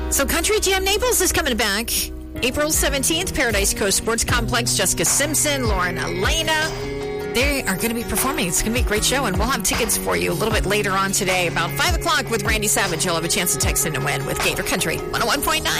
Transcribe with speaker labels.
Speaker 1: So Country Jam Naples is coming back April 17th, Paradise Coast Sports Complex. Jessica Simpson, Lauren Elena. They are going to be performing. It's going to be a great show, and we'll have tickets for you a little bit later on today. About 5 o'clock with Randy Savage. You'll have a chance to text in to win with Gator Country 101.9.